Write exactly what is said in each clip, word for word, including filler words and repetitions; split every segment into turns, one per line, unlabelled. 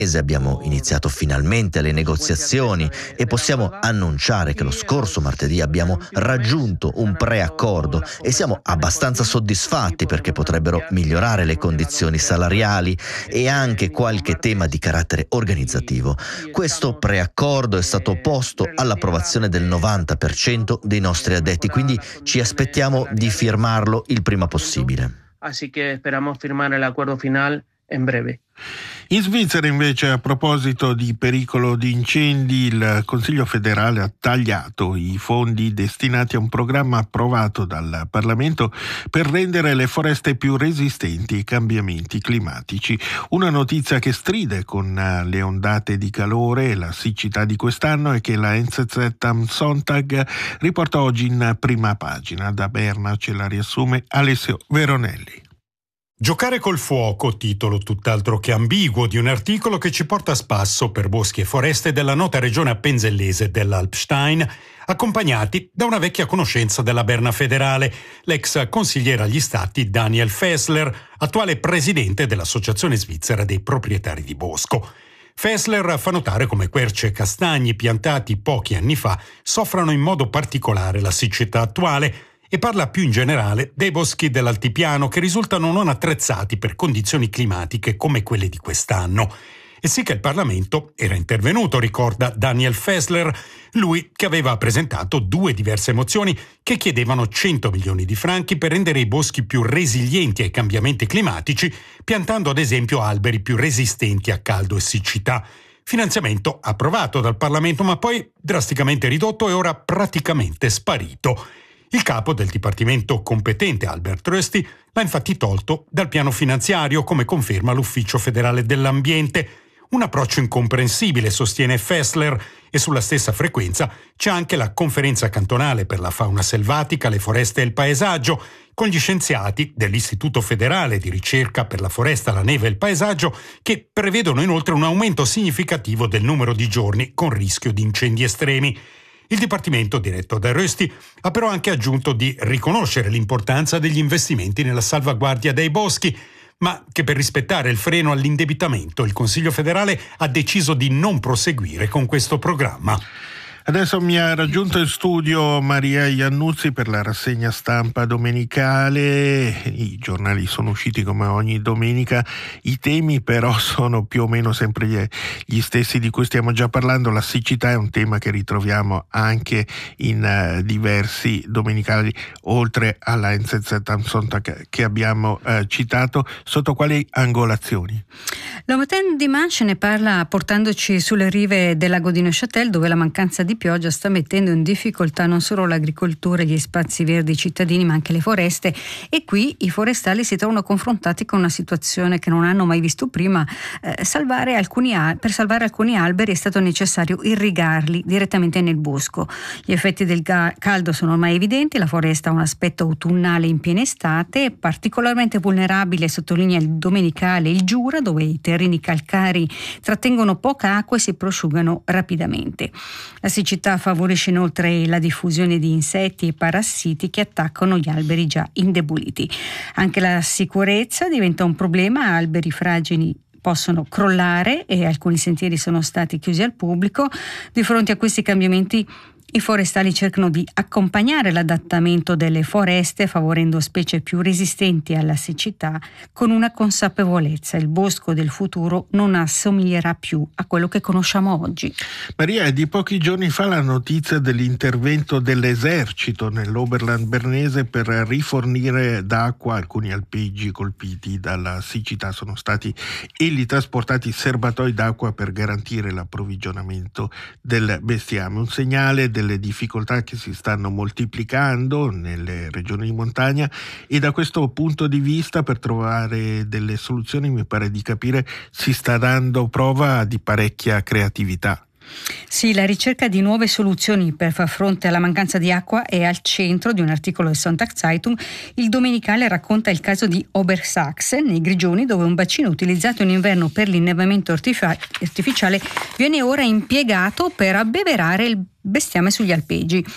Abbiamo iniziato finalmente le negoziazioni e possiamo annunciare che lo scorso martedì abbiamo raggiunto un preaccordo e siamo abbastanza soddisfatti perché potrebbero migliorare le condizioni salariali e anche qualche tema di carattere organizzativo. Questo preaccordo è stato posto all'approvazione del novanta per cento dei nostri addetti, quindi ci aspettiamo di firmarlo il prima possibile.
Así que esperamos firmar el acuerdo final en breve.
In Svizzera invece, a proposito di pericolo di incendi, il Consiglio federale ha tagliato i fondi destinati a un programma approvato dal Parlamento per rendere le foreste più resistenti ai cambiamenti climatici. Una notizia che stride con le ondate di calore e la siccità di quest'anno e che la N Z Z am Sonntag riporta oggi in prima pagina. Da Berna ce la riassume Alessio Veronelli.
Giocare col fuoco, titolo tutt'altro che ambiguo di un articolo che ci porta a spasso per boschi e foreste della nota regione appenzellese dell'Alpstein, accompagnati da una vecchia conoscenza della Berna federale, l'ex consigliere agli stati Daniel Fessler, attuale presidente dell'Associazione Svizzera dei Proprietari di Bosco. Fessler fa notare come querce e castagni piantati pochi anni fa soffrano in modo particolare la siccità attuale, e parla più in generale dei boschi dell'altipiano che risultano non attrezzati per condizioni climatiche come quelle di quest'anno. E sì che il Parlamento era intervenuto, ricorda Daniel Fessler, lui che aveva presentato due diverse mozioni che chiedevano cento milioni di franchi per rendere i boschi più resilienti ai cambiamenti climatici, piantando ad esempio alberi più resistenti a caldo e siccità. Finanziamento approvato dal Parlamento ma poi drasticamente ridotto e ora praticamente sparito. Il capo del dipartimento competente, Albert Rösti, l'ha infatti tolto dal piano finanziario, come conferma l'Ufficio federale dell'ambiente. Un approccio incomprensibile, sostiene Fessler, e sulla stessa frequenza c'è anche la conferenza cantonale per la fauna selvatica, le foreste e il paesaggio, con gli scienziati dell'Istituto federale di ricerca per la foresta, la neve e il paesaggio, che prevedono inoltre un aumento significativo del numero di giorni con rischio di incendi estremi. Il Dipartimento, diretto da Rösti, ha però anche aggiunto di riconoscere l'importanza degli investimenti nella salvaguardia dei boschi, ma che per rispettare il freno all'indebitamento il Consiglio federale ha deciso di non proseguire con questo programma.
Adesso mi ha raggiunto in studio Maria Iannuzzi per la rassegna stampa domenicale. I giornali sono usciti come ogni domenica, i temi però sono più o meno sempre gli, gli stessi di cui stiamo già parlando. La siccità è un tema che ritroviamo anche in uh, diversi domenicali, oltre alla N Z Z am Sonntag che abbiamo uh, citato. Sotto quali angolazioni?
Le Matin Dimanche ne parla portandoci sulle rive del lago di Neuchâtel, dove la mancanza di pioggia sta mettendo in difficoltà non solo l'agricoltura e gli spazi verdi cittadini, ma anche le foreste, e qui i forestali si trovano confrontati con una situazione che non hanno mai visto prima. Eh, salvare alcuni al- per salvare alcuni alberi è stato necessario irrigarli direttamente nel bosco. Gli effetti del ga- caldo sono ormai evidenti, la foresta ha un aspetto autunnale in piena estate, particolarmente vulnerabile, sottolinea il domenicale, il Giura, dove i terreni calcari trattengono poca acqua e si prosciugano rapidamente. La siccità favorisce inoltre la diffusione di insetti e parassiti che attaccano gli alberi già indeboliti. Anche la sicurezza diventa un problema, alberi fragili possono crollare e alcuni sentieri sono stati chiusi al pubblico. Di fronte a questi cambiamenti i forestali cercano di accompagnare l'adattamento delle foreste favorendo specie più resistenti alla siccità, con una consapevolezza: il bosco del futuro non assomiglierà più a quello che conosciamo oggi.
Maria, è di pochi giorni fa la notizia dell'intervento dell'esercito nell'Oberland bernese per rifornire d'acqua alcuni alpeggi colpiti dalla siccità. Sono stati elli trasportati serbatoi d'acqua per garantire l'approvvigionamento del bestiame, un segnale del delle difficoltà che si stanno moltiplicando nelle regioni di montagna, e da questo punto di vista, per trovare delle soluzioni, mi pare di capire, si sta dando prova di parecchia creatività.
Sì, la ricerca di nuove soluzioni per far fronte alla mancanza di acqua è al centro di un articolo del Sonntagszeitung. Il domenicale racconta il caso di Obersachsen, nei Grigioni, dove un bacino utilizzato in inverno per l'innevamento artificiale viene ora impiegato per abbeverare il bestiame sugli alpeggi.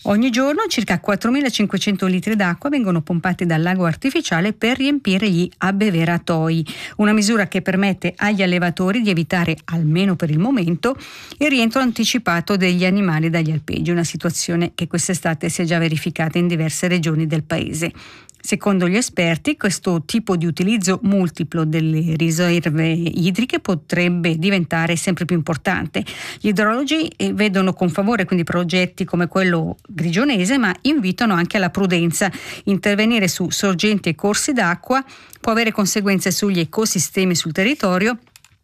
Ogni giorno circa quattromilacinquecento litri d'acqua vengono pompati dal lago artificiale per riempire gli abbeveratoi, una misura che permette agli allevatori di evitare, almeno per il momento, il rientro anticipato degli animali dagli alpeggi, una situazione che quest'estate si è già verificata in diverse regioni del paese. Secondo gli esperti, questo tipo di utilizzo multiplo delle riserve idriche potrebbe diventare sempre più importante. Gli idrologi vedono con favore quindi progetti come quello grigionese, ma invitano anche alla prudenza. Intervenire su sorgenti e corsi d'acqua può avere conseguenze sugli ecosistemi sul territorio,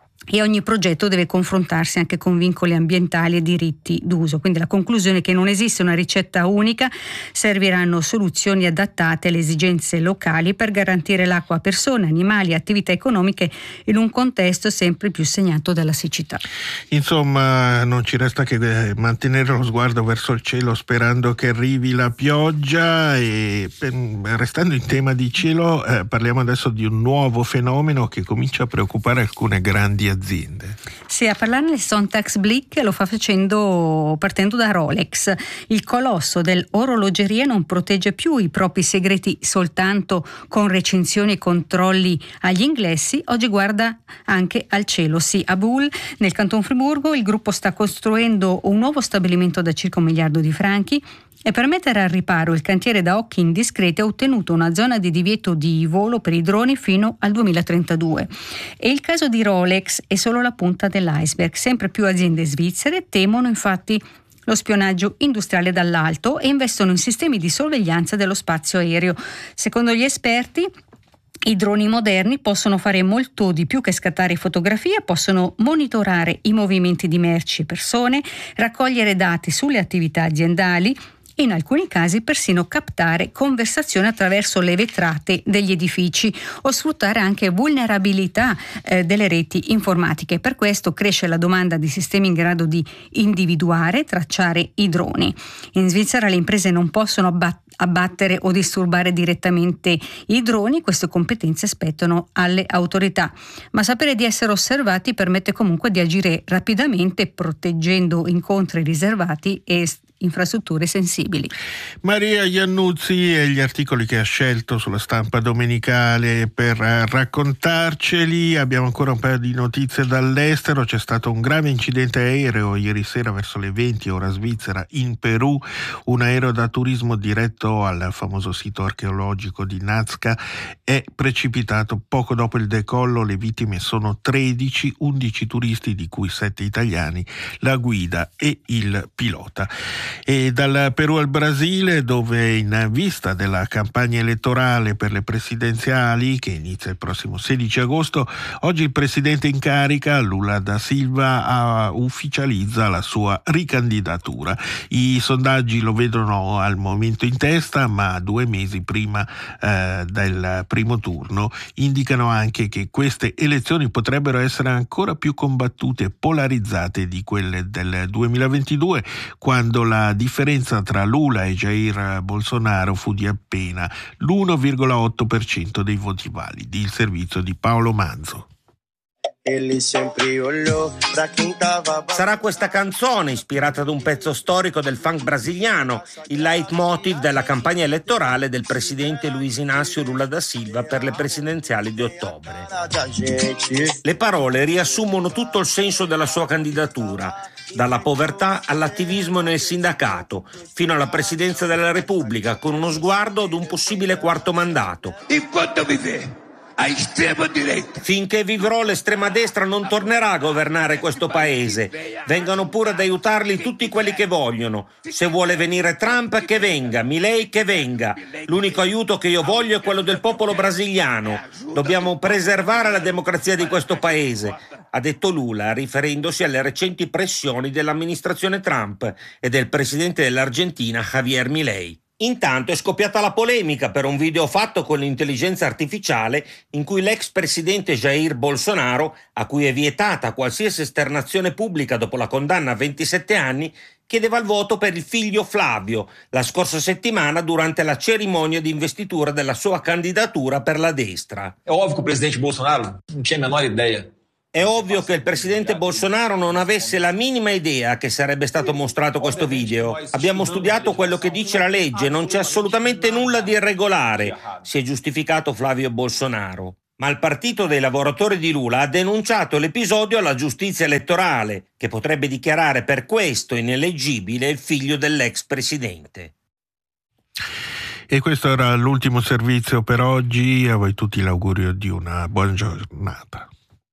e ogni progetto deve confrontarsi anche con vincoli ambientali e diritti d'uso. Quindi la conclusione è che non esiste una ricetta unica, serviranno soluzioni adattate alle esigenze locali per garantire l'acqua a persone, animali e attività economiche in un contesto sempre più segnato dalla siccità.
Insomma, non ci resta che mantenere lo sguardo verso il cielo sperando che arrivi la pioggia. E restando in tema di cielo, eh, parliamo adesso di un nuovo fenomeno che comincia a preoccupare alcune grandi aziende.
Sì, a parlarne il Sontax Blick lo fa facendo partendo da Rolex. Il colosso dell'orologeria non protegge più i propri segreti soltanto con recensioni e controlli agli ingressi, oggi guarda anche al cielo. Sì, a Bull, nel Canton Friburgo, il gruppo sta costruendo un nuovo stabilimento da circa un miliardo di franchi, e per mettere al riparo il cantiere da occhi indiscreti ha ottenuto una zona di divieto di volo per i droni fino al duemilatrentadue. E il caso di Rolex è solo la punta dell'iceberg. Sempre più aziende svizzere temono infatti lo spionaggio industriale dall'alto e investono in sistemi di sorveglianza dello spazio aereo. Secondo gli esperti, i droni moderni possono fare molto di più che scattare fotografie, possono monitorare i movimenti di merci e persone, raccogliere dati sulle attività aziendali, in alcuni casi persino captare conversazioni attraverso le vetrate degli edifici o sfruttare anche vulnerabilità eh, delle reti informatiche. Per questo cresce la domanda di sistemi in grado di individuare e tracciare i droni. In Svizzera le imprese non possono abbattere abbattere o disturbare direttamente i droni, queste competenze spettano alle autorità, ma sapere di essere osservati permette comunque di agire rapidamente proteggendo incontri riservati e infrastrutture sensibili.
Maria Iannuzzi e gli articoli che ha scelto sulla Stampa Domenicale per raccontarceli. Abbiamo ancora un paio di notizie dall'estero. C'è stato un grave incidente aereo ieri sera verso le venti ora svizzera in Perù. Un aereo da turismo diretto al famoso sito archeologico di Nazca è precipitato poco dopo il decollo. Le vittime sono tredici, undici turisti di cui sette italiani, la guida e il pilota. E dal Perù al Brasile, dove in vista della campagna elettorale per le presidenziali che inizia il prossimo sedici agosto, oggi il presidente in carica Lula da Silva ufficializza la sua ricandidatura. I sondaggi lo vedono al momento in testa, ma due mesi prima eh, del primo turno indicano anche che queste elezioni potrebbero essere ancora più combattute e polarizzate di quelle del duemilaventidue, quando la La differenza tra Lula e Jair Bolsonaro fu di appena l'uno virgola otto per cento dei voti validi. Il servizio di Paolo Manzo.
Sarà questa canzone, ispirata ad un pezzo storico del funk brasiliano, il leitmotiv della campagna elettorale del presidente Luiz Inácio Lula da Silva per le presidenziali di ottobre. Le parole riassumono tutto il senso della sua candidatura, dalla povertà all'attivismo nel sindacato, fino alla presidenza della Repubblica, con uno sguardo ad un possibile quarto mandato.
Enquanto viver a estrema direita,
finché vivrò, l'estrema destra non tornerà a governare questo paese. Vengano pure ad aiutarli tutti quelli che vogliono. Se vuole venire Trump, che venga, Milei che venga. L'unico aiuto che io voglio è quello del popolo brasiliano. Dobbiamo preservare la democrazia di questo paese, ha detto Lula, riferendosi alle recenti pressioni dell'amministrazione Trump e del presidente dell'Argentina Javier Milei. Intanto è scoppiata la polemica per un video fatto con l'intelligenza artificiale in cui l'ex presidente Jair Bolsonaro, a cui è vietata qualsiasi esternazione pubblica dopo la condanna a ventisette anni, chiedeva il voto per il figlio Flavio la scorsa settimana durante la cerimonia di investitura della sua candidatura per la destra.
È ovvio che o presidente Bolsonaro non tinha a menor ideia
È ovvio che il presidente Bolsonaro non avesse la minima idea che sarebbe stato mostrato questo video. Abbiamo studiato quello che dice la legge, non c'è assolutamente nulla di irregolare, si è giustificato Flavio Bolsonaro. Ma il partito dei lavoratori di Lula ha denunciato l'episodio alla giustizia elettorale, che potrebbe dichiarare per questo ineleggibile il figlio dell'ex presidente.
E questo era l'ultimo servizio per oggi. A voi tutti l'augurio di una buona giornata.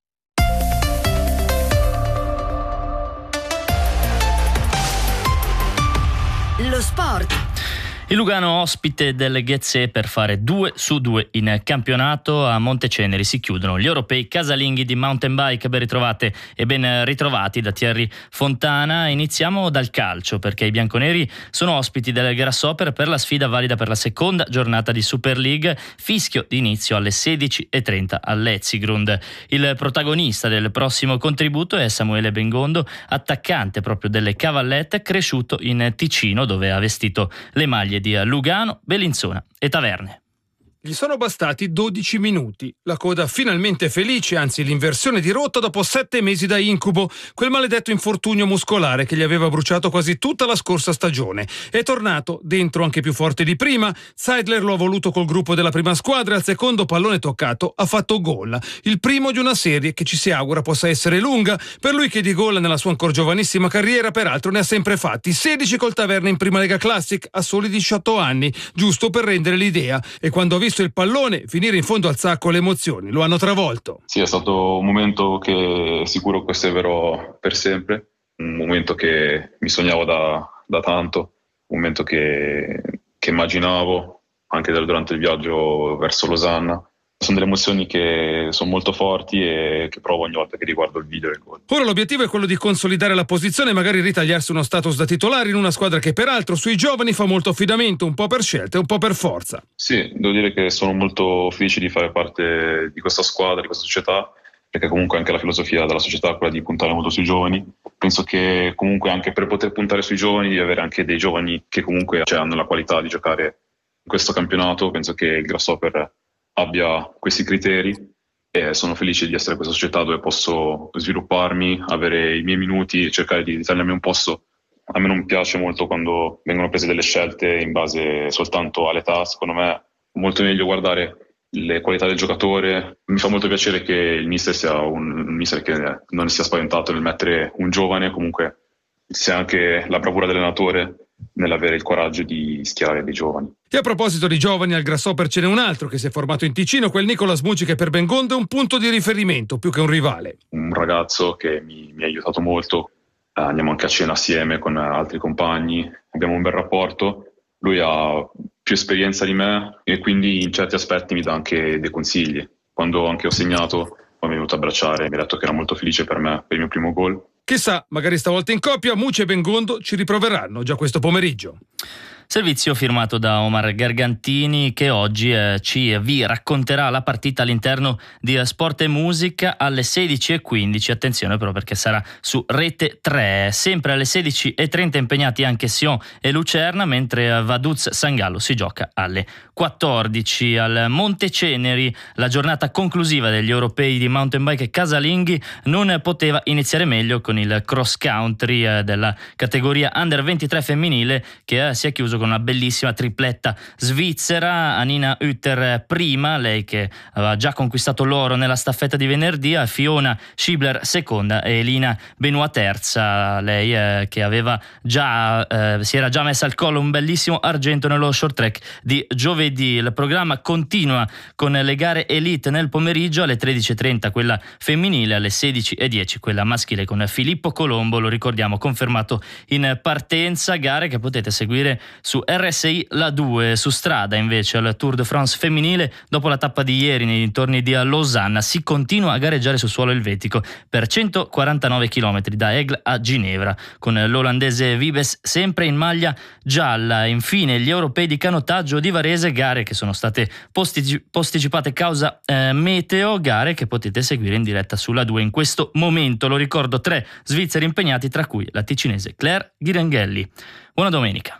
Lo sport. Il Lugano ospite del Ghezze per fare due su due in campionato. A Monteceneri si chiudono gli europei casalinghi di mountain bike. Ben ritrovate e ben ritrovati da Thierry Fontana. Iniziamo dal calcio, perché i bianconeri sono ospiti del Grasshopper per la sfida valida per la seconda giornata di Super League. Fischio di inizio alle sedici e trenta all'Etzigrund. Il protagonista del prossimo contributo è Samuele Bengondo, attaccante proprio delle Cavallette, cresciuto in Ticino, dove ha vestito le maglie di Lugano, Bellinzona e Taverne.
Gli sono bastati dodici minuti. La coda finalmente felice, anzi l'inversione di rotta dopo sette mesi da incubo. Quel maledetto infortunio muscolare che gli aveva bruciato quasi tutta la scorsa stagione. È tornato, dentro anche più forte di prima. Zeidler lo ha voluto col gruppo della prima squadra e al secondo pallone toccato ha fatto gol. Il primo di una serie che ci si augura possa essere lunga. Per lui che di gol nella sua ancora giovanissima carriera peraltro ne ha sempre fatti. sedici col Taverna in Prima Lega Classic a soli diciotto anni, giusto per rendere l'idea. E quando ha visto il pallone finire in fondo al sacco, le emozioni lo hanno travolto.
Sì, è stato un momento che sicuro conserverò per sempre, un momento che mi sognavo da, da tanto, un momento che, che immaginavo anche durante il viaggio verso Losanna. Sono delle emozioni che sono molto forti e che provo ogni volta che riguardo il video e il gol.
Ora l'obiettivo è quello di consolidare la posizione e magari ritagliarsi uno status da titolare in una squadra che peraltro sui giovani fa molto affidamento, un po' per scelta e un po' per forza.
Sì, devo dire che sono molto felice di fare parte di questa squadra, di questa società, perché comunque anche la filosofia della società è quella di puntare molto sui giovani. Penso che comunque anche per poter puntare sui giovani devi avere anche dei giovani che comunque cioè, hanno la qualità di giocare in questo campionato. Penso che il Grasshopper abbia questi criteri e sono felice di essere in questa società dove posso svilupparmi, avere i miei minuti e cercare di ritagliarmi un posto. A me non piace molto quando vengono prese delle scelte in base soltanto all'età. Secondo me è molto meglio guardare le qualità del giocatore. Mi fa molto piacere che il mister sia un, un mister che non sia spaventato nel mettere un giovane, comunque sia anche la bravura dell'allenatore nell'avere il coraggio di schierare dei giovani.
E a proposito di giovani, al Grasshopper ce n'è un altro che si è formato in Ticino, quel Nicolas Mucci che per Bengondo è un punto di riferimento più che un rivale.
Un ragazzo che mi, mi ha aiutato molto, eh, andiamo anche a cena assieme con altri compagni, abbiamo un bel rapporto, lui ha più esperienza di me e quindi in certi aspetti mi dà anche dei consigli. Quando anche ho segnato mi è venuto a abbracciare, mi ha detto che era molto felice per me, per il mio primo gol.
Chissà, magari stavolta in coppia Mucci e Bengondo ci riproveranno già questo pomeriggio.
Servizio firmato da Omar Gargantini, che oggi eh, ci vi racconterà la partita all'interno di Sport e Musica alle sedici e quindici. Attenzione però perché sarà su Rete tre. Sempre alle sedici e trenta impegnati anche Sion e Lucerna, mentre Vaduz Sangallo si gioca alle quattordici. Al Monteceneri la giornata conclusiva degli europei di mountain bike casalinghi non poteva iniziare meglio con il cross country eh, della categoria under ventitré femminile, che eh, si è chiuso con una bellissima tripletta svizzera. Anina Utter prima, lei che aveva già conquistato l'oro nella staffetta di venerdì, a Fiona Schibler seconda e Elina Benoit terza, lei eh, che aveva già eh, si era già messa al collo un bellissimo argento nello short track di giovedì. Il programma continua con le gare elite nel pomeriggio alle tredici e trenta quella femminile, alle sedici e dieci quella maschile con Filippo Colombo, lo ricordiamo, confermato in partenza. Gare che potete seguire su R S I La due. Su strada invece al Tour de France femminile, dopo la tappa di ieri nei dintorni di Losanna, si continua a gareggiare su suolo elvetico per centoquarantanove chilometri da Aigle a Ginevra, con l'olandese Wiebes sempre in maglia gialla. Infine gli europei di canottaggio di Varese, gare che sono state posti- posticipate causa eh, meteo, gare che potete seguire in diretta sulla due in questo momento. Lo ricordo, tre svizzeri impegnati, tra cui la ticinese Claire Ghiranghelli. Buona domenica.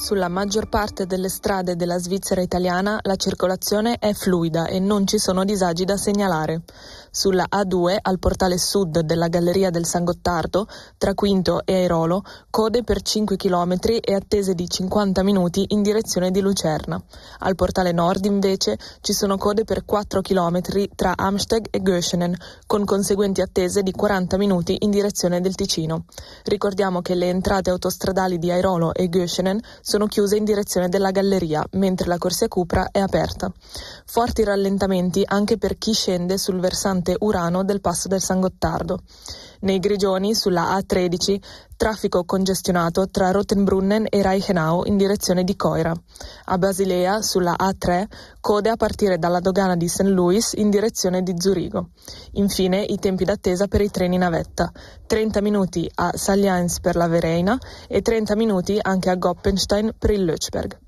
Sulla maggior parte delle strade della Svizzera italiana la circolazione è fluida e non ci sono disagi da segnalare. Sulla A due, al portale sud della Galleria del San Gottardo, tra Quinto e Airolo, code per cinque chilometri e attese di cinquanta minuti in direzione di Lucerna. Al portale nord, invece, ci sono code per quattro chilometri tra Amsteg e Göschenen, con conseguenti attese di quaranta minuti in direzione del Ticino. Ricordiamo che le entrate autostradali di Airolo e Göschenen sono chiuse in direzione della Galleria, mentre la Corsia Cupra è aperta. Forti rallentamenti anche per chi scende sul versante Urano del Passo del San Gottardo. Nei Grigioni, sulla A tredici, traffico congestionato tra Rottenbrunnen e Reichenau in direzione di Coira. A Basilea, sulla A tre, code a partire dalla dogana di Saint Louis in direzione di Zurigo. Infine, i tempi d'attesa per i treni navetta. trenta minuti a Saliens per la Vereina e trenta minuti anche a Goppenstein per il Lötschberg.